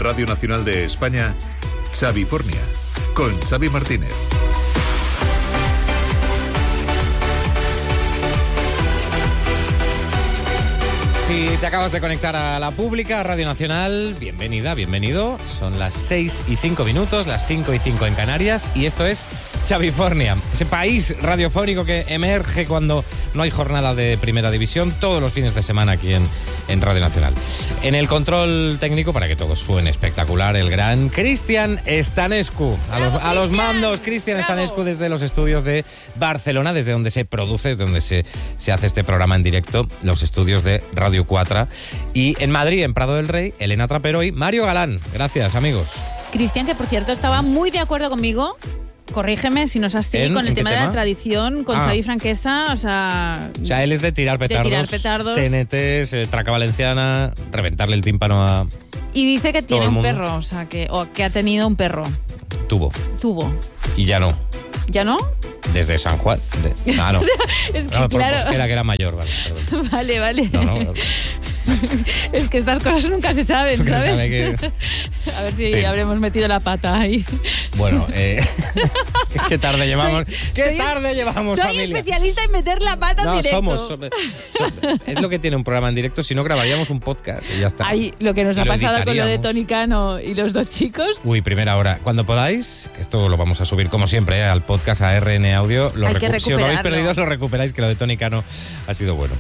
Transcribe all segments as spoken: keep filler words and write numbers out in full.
Radio Nacional de España, Xavifornia, con Xavi Martínez. Si te acabas de conectar a la pública, a Radio Nacional, bienvenida, bienvenido. Son las seis y cinco minutos, las cinco y cinco en Canarias, y esto es Xavifornia, ese país radiofónico que emerge cuando no hay jornada de primera división, todos los fines de semana aquí en, en Radio Nacional. En el control técnico, para que todo suene espectacular, el gran Cristian Stanescu. A los, a los mandos, Cristian Stanescu desde los estudios de Barcelona, desde donde se produce, desde donde se, se hace este programa en directo, los estudios de Radio cuatro. Y en Madrid, en Prado del Rey, Elena Trapero y Mario Galán. Gracias, amigos. Cristian, que por cierto estaba muy de acuerdo conmigo, corrígeme si no es así, ¿En? con el ¿En tema, qué de tema? la tradición, con Ah. Xavi Franquesa, o sea... O sea, él es de tirar petardos, De tirar petardos. T N Ts, eh, traca valenciana, reventarle el tímpano a... Y dice que tiene el un mundo. perro, o sea, que, o que ha tenido un perro. Tuvo. Tuvo. Y ya no. ¿Ya no? Desde San Juan. De... Ah, no. Es que No, por- claro... Era que era mayor, vale, perdón. Vale, vale. No, no. Es que estas cosas nunca se saben, Nunca se ¿sabes? sabe que- A ver si Sí. habremos metido la pata ahí. Bueno, eh, qué tarde llevamos. Soy- ¡Qué soy- tarde llevamos, Soy familia! especialista en meter la pata en No, directo. somos, somos- somos- Es lo que tiene un programa en directo, si no grabaríamos un podcast y ya está. Ahí, lo que nos Y ha lo pasado con lo de editaríamos. Tony Cano y los dos chicos. Uy, primera hora. Cuando podáis, que esto lo vamos a subir como siempre, ¿eh? Al podcast, a R N Audio. Lo Hay que recu- si os lo habéis recuperarlo. perdido, lo recuperáis, que lo de Tony Cano ha sido bueno.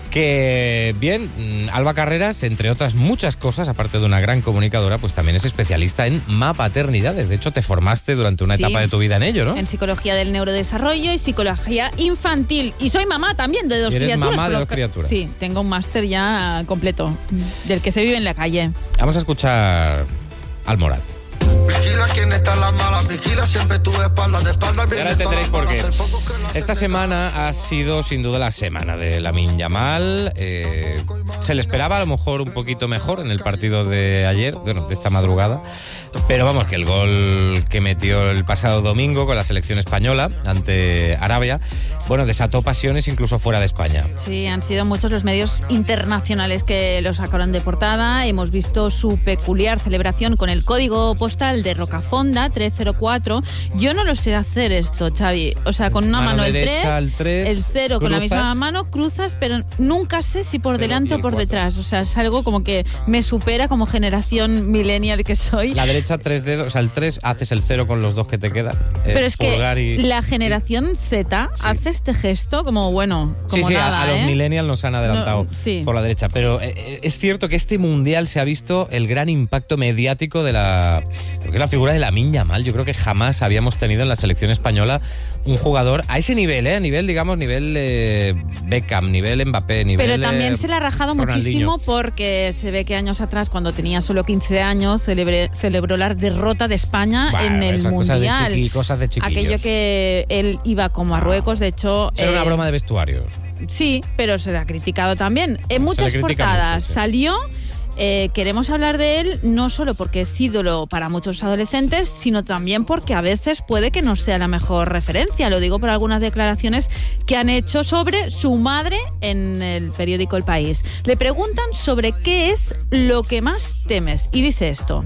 Que bien, mm, Alba Carreras, entre otras muchas cosas, aparte de una gran comunicadora, pues también es especialista en mapaternidades. De hecho, te formaste durante una Sí. etapa de tu vida en ello, ¿no? En psicología del neurodesarrollo y psicología infantil. Y soy mamá también de dos Y eres criaturas. mamá de por lo dos que- criaturas. Sí, tengo un máster ya completo, del que se vive en la calle. Vamos a escuchar al Morat. Vigila quién está en las malas, vigila siempre tu espalda, de espalda Y bien. ahora entenderéis por qué. Esta semana ha sido sin duda la semana de Lamine Yamal. Eh, se le esperaba a lo mejor un poquito mejor en el partido de ayer, bueno, de esta madrugada. Pero vamos, que el gol que metió el pasado domingo con la selección española ante Arabia, bueno, desató pasiones incluso fuera de España. Sí, han sido muchos los medios internacionales que lo sacaron de portada. Hemos visto su peculiar celebración con el código postal de Rocafonda tres cero cuatro. Yo no lo sé hacer esto, Xavi. O sea, con una Mano mano, el derecha, tres, el tres, el cero con la cruzas. misma mano, cruzas, pero nunca sé si por Pero, delante ¿y o el por cuatro? detrás. O sea, es algo como que me supera como generación millennial que soy. La derecha, tres dedos, o sea, el tres, haces el cero con los dos que te quedan. Eh, Pero es que pulgar y- la generación Z Sí. hace este gesto como, bueno, como Sí, sí, a- nada, a, los ¿eh? millennials nos han adelantado No, sí. por la derecha. Pero eh, es cierto que este mundial se ha visto el gran impacto mediático de la, lo que es la figura de Lamine Yamal. Yo creo que jamás habíamos tenido en la selección española un jugador a ese nivel, ¿eh? A nivel, digamos, nivel eh, Beckham, nivel Mbappé, nivel... Pero también eh, se le ha rajado Ronaldinho. muchísimo porque se ve que años atrás, cuando tenía solo quince años, celebré- celebró la derrota de España Bueno, en el esas cosas de Mundial. chiqui- cosas de chiquillos. Aquello que él iba como Marruecos, de hecho... Era una eh, broma de vestuario. Sí, pero se le ha criticado también. En muchas le critica portadas mucho, sí. salió... Eh, queremos hablar de él no solo porque es ídolo para muchos adolescentes, sino también porque a veces puede que no sea la mejor referencia. Lo digo por algunas declaraciones que han hecho sobre su madre en el periódico El País. Le preguntan sobre qué es lo que más temes y dice esto.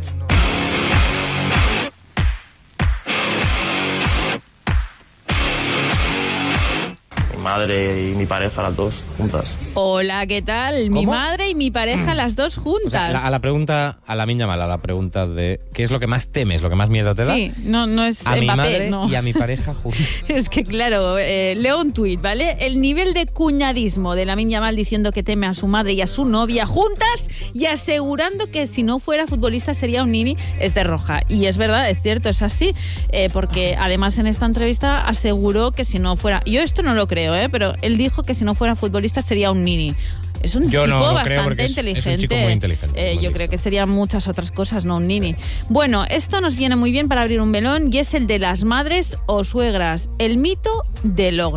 Mi madre y mi pareja, las dos juntas. Hola, ¿qué tal? Mi ¿Cómo? madre y mi pareja, las dos juntas. O sea, la- a la pregunta, a Lamine Yamal, a la pregunta de ¿qué es lo que más temes, lo que más miedo te da? Sí, no, no es A mi Mbappé, madre no. y a mi pareja juntos. Es que claro, eh, leo un tuit, ¿vale? El nivel de cuñadismo de Lamine Yamal diciendo que teme a su madre y a su novia juntas y asegurando que si no fuera futbolista sería un nini es de roja. Y es verdad, es cierto, es así, eh, porque además en esta entrevista aseguró que si no fuera... Yo esto no lo creo, ¿eh? Pero él dijo que si no fuera futbolista sería un nini. Es un Yo tipo no lo bastante creo porque es- es un inteligente. chico muy inteligente, Eh, muy yo listo. creo que serían muchas otras cosas, no un nini. Bueno, esto nos viene muy bien para abrir un melón y es el de las madres o suegras, el mito del ogro.